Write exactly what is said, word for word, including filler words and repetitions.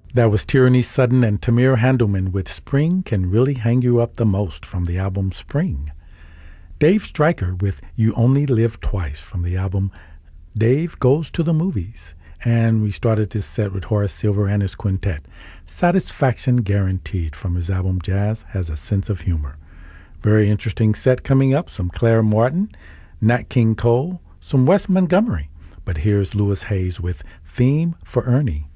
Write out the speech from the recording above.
That was Tyranny Sudden and Tamir Handelman with Spring Can Really Hang You Up the Most from the album Spring. Dave Stryker with You Only Live Twice from the album Dave Goes to the Movies. And we started this set with Horace Silver and his quintet, Satisfaction Guaranteed from his album Jazz Has a Sense of Humor. Very interesting set coming up, some Claire Martin, Nat King Cole, some Wes Montgomery. But here's Louis Hayes with Theme for Ernie.